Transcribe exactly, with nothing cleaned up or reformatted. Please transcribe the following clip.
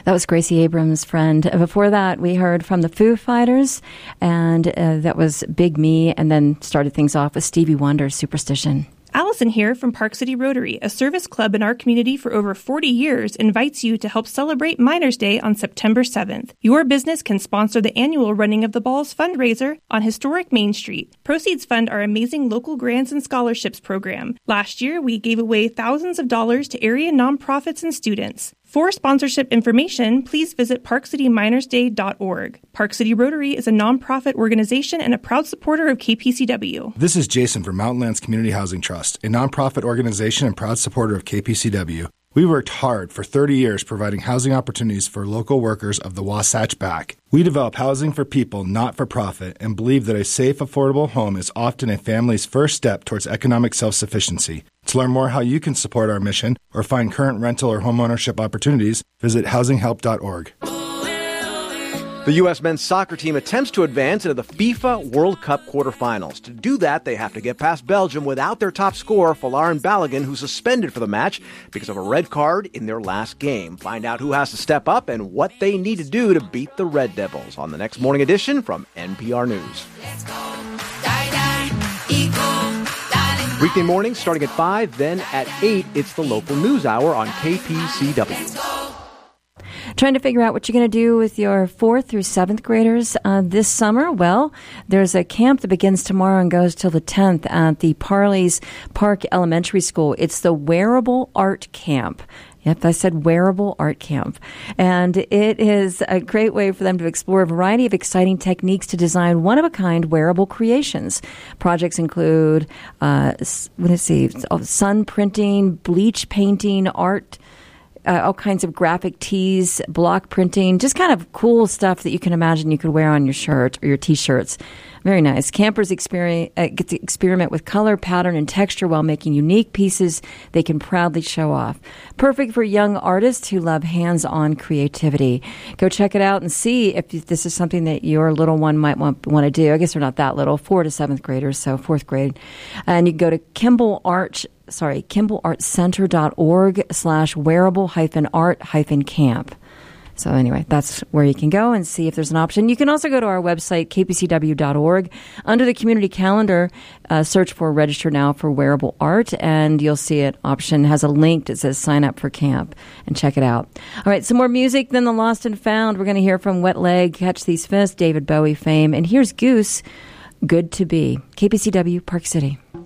That was Gracie Abrams' Friend. Before that, we heard from the Foo Fighters, and uh, that was Big Me, and then started things off with Stevie Wonder's Superstition. Allison here from Park City Rotary, a service club in our community for over forty years, invites you to help celebrate Miners' Day on September seventh. Your business can sponsor the annual Running of the Balls fundraiser on historic Main Street. Proceeds fund our amazing local grants and scholarships program. Last year, we gave away thousands of dollars to area nonprofits and students. For sponsorship information, please visit park city miners day dot org. Park City Rotary is a nonprofit organization and a proud supporter of K P C W. This is Jason from Mountainlands Community Housing Trust, a nonprofit organization and proud supporter of K P C W. We worked hard for thirty years providing housing opportunities for local workers of the Wasatch Back. We develop housing for people, not for profit, and believe that a safe, affordable home is often a family's first step towards economic self-sufficiency. To learn more how you can support our mission or find current rental or homeownership opportunities, visit housing help dot org. The U S men's soccer team attempts to advance into the FIFA World Cup quarterfinals. To do that, they have to get past Belgium without their top scorer, Folarin Balogun, who's suspended for the match because of a red card in their last game. Find out who has to step up and what they need to do to beat the Red Devils on the next morning edition from N P R News. Let's go. Die, die, equal, darling. Weekday mornings starting at five, then at eight, it's the local news hour on K P C W. Trying to figure out what you're going to do with your fourth through seventh graders uh, this summer? Well, there's a camp that begins tomorrow and goes till the tenth at the Parley's Park Elementary School. It's the Wearable Art Camp. Yep, I said wearable art camp. And it is a great way for them to explore a variety of exciting techniques to design one-of-a-kind wearable creations. Projects include, uh, let's see, sun printing, bleach painting, art, Uh, all kinds of graphic tees, block printing, just kind of cool stuff that you can imagine you could wear on your shirt or your T-shirts. Very nice. Campers experience, uh, get to experiment with color, pattern, and texture while making unique pieces they can proudly show off. Perfect for young artists who love hands-on creativity. Go check it out and see if this is something that your little one might want, want to do. I guess they're not that little, four to seventh graders, so fourth grade. And you can go to Kimball Arch sorry, kimball art center dot org slash wearable hyphen art hyphen camp. So anyway, that's where you can go and see if there's an option. You can also go to our website, k p c w dot org. Under the community calendar, uh, search for Register Now for Wearable Art, and you'll see it option has a link that says sign up for camp, and check it out. All right, some more music than the Lost and Found. We're going to hear from Wet Leg, Catch These Fists, David Bowie fame, and here's Goose, Good to Be. K P C W, Park City.